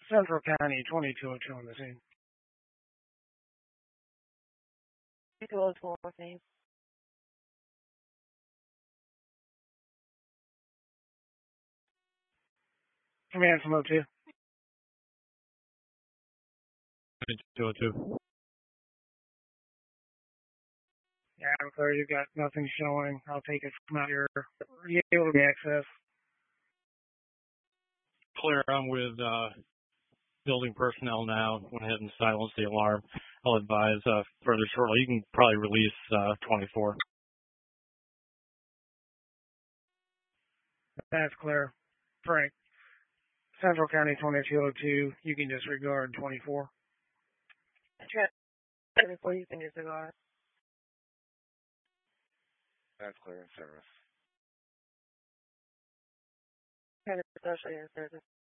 Central County 2202 on the scene. 2202 on the scene. Command from 02. 2202. Yeah, I'm clear. You've got nothing showing. I'll take it from out here. Are you able to access? Clear. I'm with building personnel now. Went ahead and silenced the alarm. I'll advise further shortly. You can probably release 24. That's clear. Frank. Central County 2202. You can disregard 24. 24, you can disregard. That's clear in service. Kind of social in service.